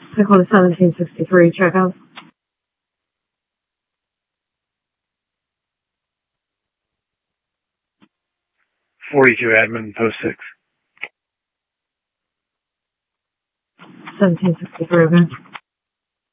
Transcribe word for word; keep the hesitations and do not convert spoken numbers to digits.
I call it seventeen sixty-three, check out. forty-two admin, post six. seventeen sixty-three, okay.